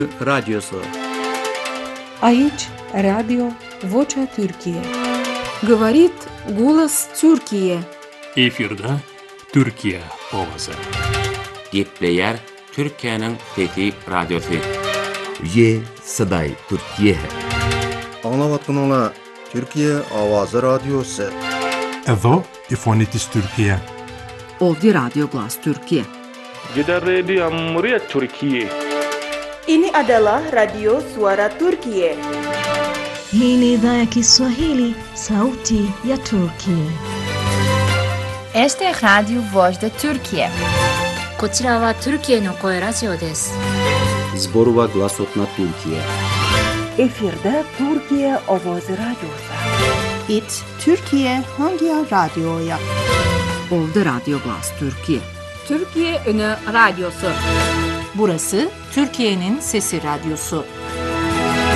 Radyosu. Aici Radio Vocea Türkiye. Говорит голос Türkiye. Efirde Türkiye ovozi. Gepleyer Türkiye'nin fethi radyosu. Ye Saday Türkiye. Anlavatkanlar Türkiye Avazı Radyosu. Evo İfonitis Türkiye. Ovdje Radio Glas Türkiye. Gider Radio Cumhuriyet Türkiye. Ini adalah Radio Suara Turkiye. Hii ni idhaa ya Kiswahili, sauti ya Turkiye. Este es Radio Voz de Türkiye. こちらはトルキエの声ラジオです。 Zborova Glasotna Türkiye. Efirde Türkiye Avazı Radyosu. It Türkiye hangi radyoya? Ovdje Radio Glas Türkiye. Türkiye Ünü Radyosu. Burası Türkiye'nin Sesi Radyosu.